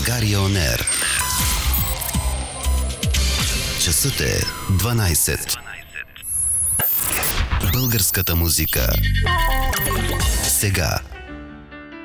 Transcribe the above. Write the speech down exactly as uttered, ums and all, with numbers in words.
България On Air. Часът е дванайсет. Българската музика. Сега.